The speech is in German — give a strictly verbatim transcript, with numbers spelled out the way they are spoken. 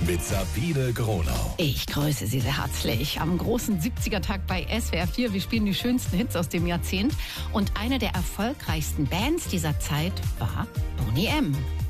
mit Sabine Gronau. Ich grüße Sie sehr herzlich am großen siebziger-Tag bei S W R vier. Wir spielen die schönsten Hits aus dem Jahrzehnt. Und eine der erfolgreichsten Bands dieser Zeit war Boney M.